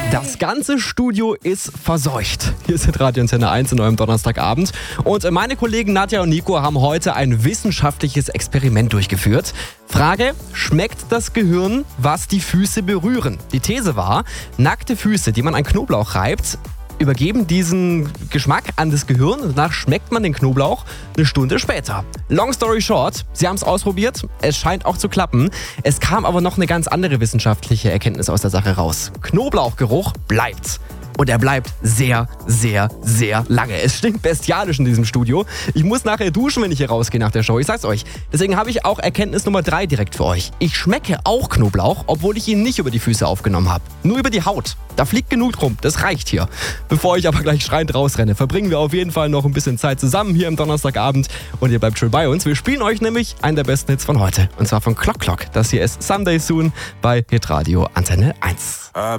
Das ganze Studio ist verseucht. Hier ist Radio Antenne 1 in eurem Donnerstagabend. Und meine Kollegen Nadja und Nico haben heute ein wissenschaftliches Experiment durchgeführt. Frage: Schmeckt das Gehirn, was die Füße berühren? Die These war, nackte Füße, die man an Knoblauch reibt, übergeben diesen Geschmack an das Gehirn und danach schmeckt man den Knoblauch eine Stunde später. Long story short, sie haben es ausprobiert, es scheint auch zu klappen. Es kam aber noch eine ganz andere wissenschaftliche Erkenntnis aus der Sache raus. Knoblauchgeruch bleibt. Und er bleibt sehr, sehr, sehr lange. Es stinkt bestialisch in diesem Studio. Ich muss nachher duschen, wenn ich hier rausgehe nach der Show. Ich sag's euch. Deswegen habe ich auch Erkenntnis Nummer 3 direkt für euch. Ich schmecke auch Knoblauch, obwohl ich ihn nicht über die Füße aufgenommen habe. Nur über die Haut. Da fliegt genug rum. Das reicht hier. Bevor ich aber gleich schreiend rausrenne, verbringen wir auf jeden Fall noch ein bisschen Zeit zusammen hier am Donnerstagabend. Und ihr bleibt schön bei uns. Wir spielen euch nämlich einen der besten Hits von heute. Und zwar von Clock Clock. Das hier ist Someday Soon bei Hitradio Antenne 1.